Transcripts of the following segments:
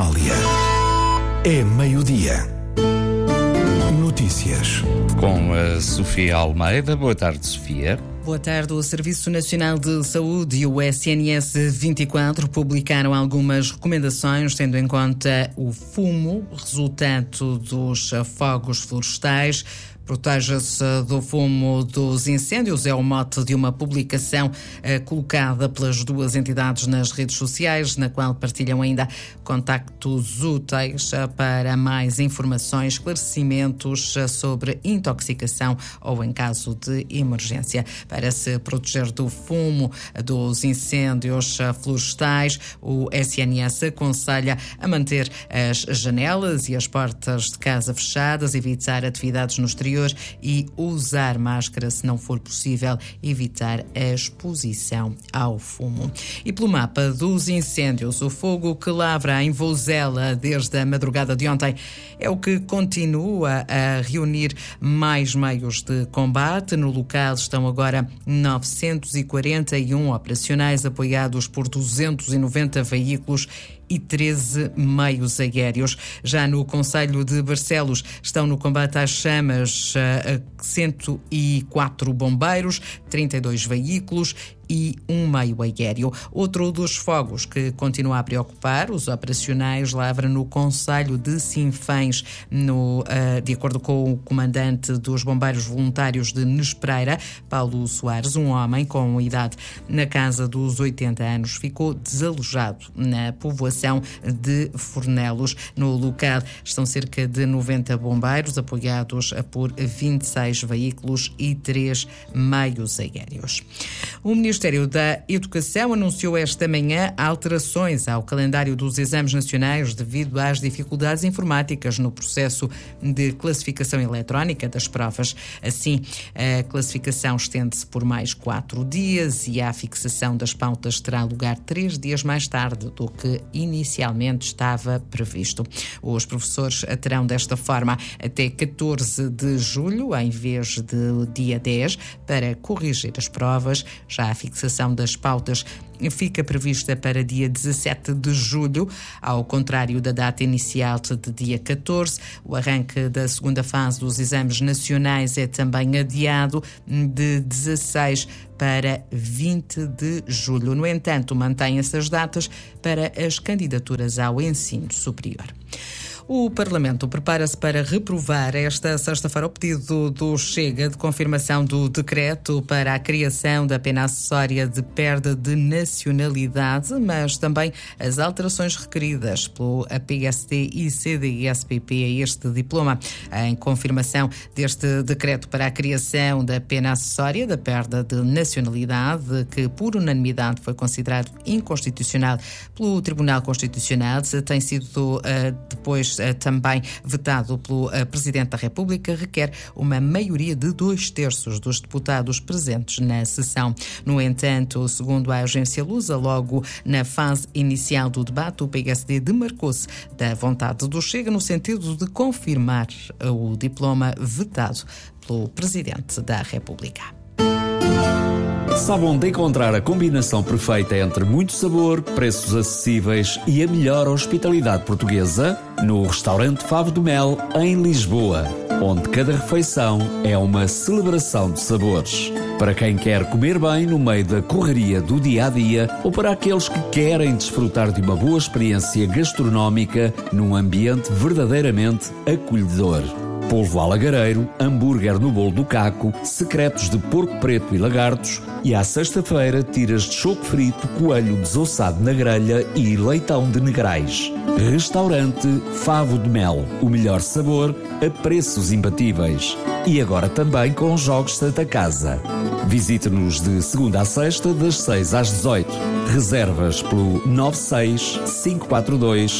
Somália. É meio-dia. Notícias. Com a Sofia Almeida. Boa tarde, Sofia. Boa tarde. O Serviço Nacional de Saúde e o SNS 24 publicaram algumas recomendações, tendo em conta o fumo, resultante dos fogos florestais. Proteja-se do fumo dos incêndios, é o mote de uma publicação colocada pelas duas entidades nas redes sociais, na qual partilham ainda contactos úteis para mais informações, esclarecimentos sobre intoxicação ou em caso de emergência. Para se proteger do fumo dos incêndios florestais, o SNS aconselha a manter as janelas e as portas de casa fechadas, evitar atividades no exterior e usar máscara se não for possível, evitar a exposição ao fumo. E pelo mapa dos incêndios, o fogo que lavra em Vouzela desde a madrugada de ontem é o que continua a reunir mais meios de combate. No local estão agora 941 operacionais, apoiados por 290 veículos e 13 meios aéreos. Já no concelho de Barcelos estão no combate às chamas 104 bombeiros, 32 veículos e um meio aéreo. Outro dos fogos que continua a preocupar os operacionais lavra no concelho de Sinfãs, de acordo com o comandante dos bombeiros voluntários de Nespreira, Paulo Soares. Um homem com idade na casa dos 80 anos ficou desalojado na povoação de Fornelos. No local estão cerca de 90 bombeiros, apoiados por 26 veículos e 3 meios aéreos. O Ministério da Educação anunciou esta manhã alterações ao calendário dos exames nacionais devido às dificuldades informáticas no processo de classificação eletrónica das provas. Assim, a classificação estende-se por mais 4 dias e a fixação das pautas terá lugar 3 dias mais tarde do que inicialmente estava previsto. Os professores terão desta forma até 14 de julho, em vez de dia 10, para corrigir as provas. Já a fixação das pautas fica prevista para dia 17 de julho, ao contrário da data inicial de dia 14. O arranque da segunda fase dos exames nacionais é também adiado de 16 para 20 de julho. No entanto, mantém-se as datas para as candidaturas ao ensino superior. O Parlamento prepara-se para reprovar esta sexta-feira o pedido do Chega de confirmação do decreto para a criação da pena acessória de perda de nacionalidade, mas também as alterações requeridas pelo PSD e CDS-PP a este diploma. Em confirmação deste decreto para a criação da pena acessória da perda de nacionalidade, que por unanimidade foi considerado inconstitucional pelo Tribunal Constitucional, tem sido depois também vetado pelo Presidente da República, requer uma maioria de 2/3 dos deputados presentes na sessão. No entanto, segundo a agência Lusa, logo na fase inicial do debate, o PSD demarcou-se da vontade do Chega no sentido de confirmar o diploma vetado pelo Presidente da República. Sabe onde encontrar a combinação perfeita entre muito sabor, preços acessíveis e a melhor hospitalidade portuguesa? No restaurante Favo de Mel, em Lisboa, onde cada refeição é uma celebração de sabores. Para quem quer comer bem no meio da correria do dia-a-dia ou para aqueles que querem desfrutar de uma boa experiência gastronómica num ambiente verdadeiramente acolhedor. Polvo alagareiro, hambúrguer no bolo do caco, secretos de porco preto e lagartos e à sexta-feira tiras de choco frito, coelho desossado na grelha e leitão de negrais. Restaurante Favo de Mel. O melhor sabor a preços imbatíveis. E agora também com jogos Santa Casa. Visite-nos de segunda a sexta, das 6 às 18. Reservas pelo 96 542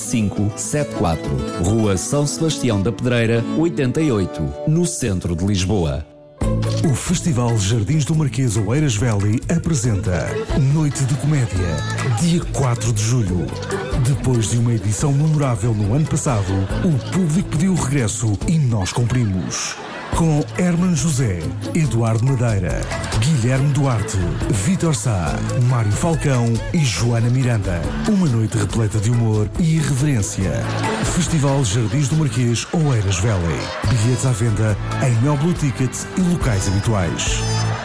7574. Rua São Sebastião da Pedreira, 88, no centro de Lisboa. O Festival Jardins do Marquês Oeiras Velho apresenta Noite de Comédia, dia 4 de julho. Depois de uma edição memorável no ano passado, o público pediu o regresso e nós cumprimos. Com Herman José, Eduardo Madeira, Guilherme Duarte, Vítor Sá, Mário Falcão e Joana Miranda. Uma noite repleta de humor e irreverência. Festival Jardins do Marquês, Oeiras Valley. Bilhetes à venda em Mel Blue Ticket e locais habituais.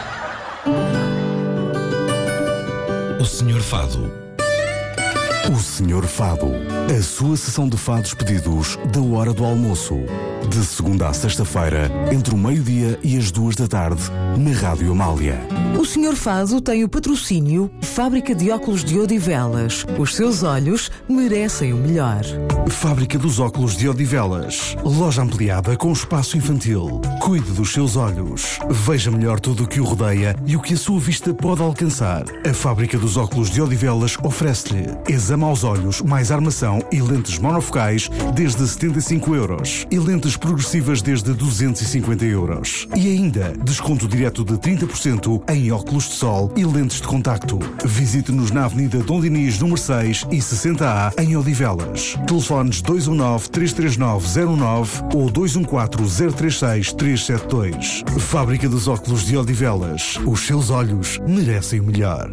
O Senhor Fado. O Senhor Fado. A sua sessão de fados pedidos da hora do almoço. De segunda a sexta-feira, entre o meio-dia e as 2 da tarde, na Rádio Amália. O Senhor Fado tem o patrocínio Fábrica de Óculos de Odivelas. Os seus olhos merecem o melhor. Fábrica dos Óculos de Odivelas. Loja ampliada com espaço infantil. Cuide dos seus olhos. Veja melhor tudo o que o rodeia e o que a sua vista pode alcançar. A Fábrica dos Óculos de Odivelas oferece-lhe exame aos olhos, mais armação e lentes monofocais desde 75 euros. E lentes progressivas desde 250 euros. E ainda, desconto direto de 30% em óculos de sol e lentes de contacto. Visite-nos na Avenida Dom Dinis, número 6 e 60A, em Odivelas. Telefones 219-339-09 ou 214-036-372. Fábrica dos Óculos de Odivelas. Os seus olhos merecem o melhor.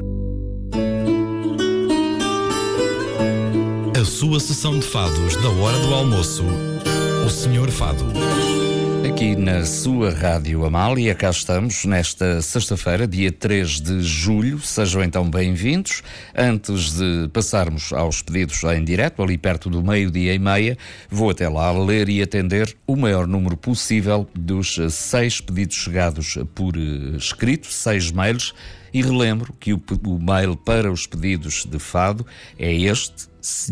A sua sessão de fados da hora do almoço. O Senhor Fado. Aqui na sua Rádio Amália, cá estamos nesta sexta-feira, dia 3 de julho. Sejam então bem-vindos. Antes de passarmos aos pedidos em direto, ali perto do 12:30, vou até lá ler e atender o maior número possível dos 6 pedidos chegados por escrito, 6 mails, e relembro que o mail para os pedidos de fado é este: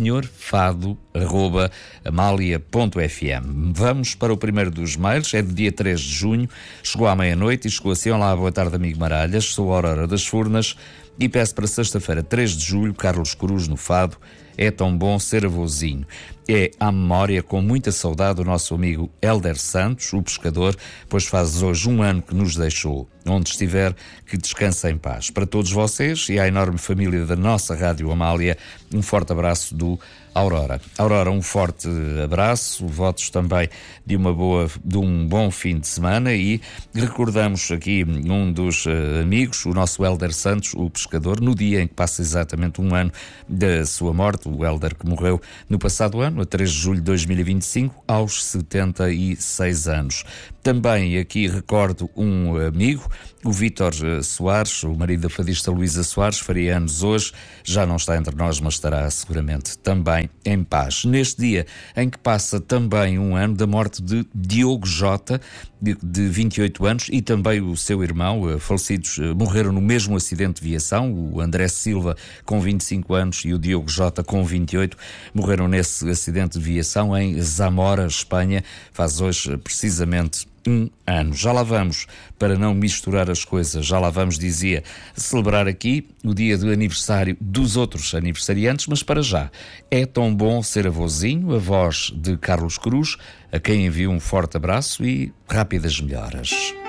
senhorfado@amalia.fm. Vamos para o primeiro dos mails, é de dia 3 de junho, chegou à meia-noite e chegou assim: olá, boa tarde, amigo Maralhas, sou a Aurora das Furnas e peço para sexta-feira, 3 de julho, Carlos Cruz no fado. É tão bom ser avôzinho. É à memória, com muita saudade, o nosso amigo Hélder Santos, o pescador, pois faz hoje um ano que nos deixou. Onde estiver, que descanse em paz. Para todos vocês e à enorme família da nossa Rádio Amália, um forte abraço do Aurora. Aurora, um forte abraço, votos também de um bom fim de semana, e recordamos aqui um dos amigos, o nosso Hélder Santos, o pescador, no dia em que passa exatamente um ano da sua morte, o Hélder que morreu no passado ano, a 3 de julho de 2025, aos 76 anos. Também aqui recordo um amigo, o Vítor Soares, o marido da fadista Luísa Soares, faria anos hoje, já não está entre nós, mas estará seguramente também em paz. Neste dia em que passa também um ano da morte de Diogo Jota, de 28 anos, e também o seu irmão, falecidos, morreram no mesmo acidente de viação, o André Silva com 25 anos e o Diogo Jota com 28, morreram nesse acidente de viação em Zamora, Espanha, faz hoje precisamente um ano. Já lá vamos, para não misturar as coisas, já lá vamos, dizia, celebrar aqui o dia do aniversário dos outros aniversariantes, mas para já, é tão bom ser avôzinho, a voz de Carlos Cruz, a quem envio um forte abraço e rápidas melhoras.